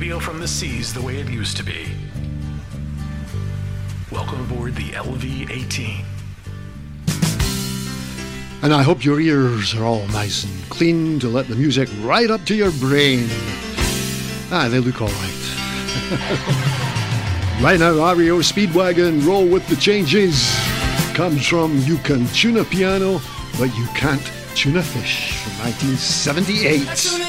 radio from the seas the way it used to be. Welcome aboard the LV-18. And I hope your ears are all nice and clean to let the music right up to your brain. They look all right. Right now, REO Speedwagon, Roll with the Changes, comes from You Can Tune a Piano, but You Can't Tune a Fish from 1978.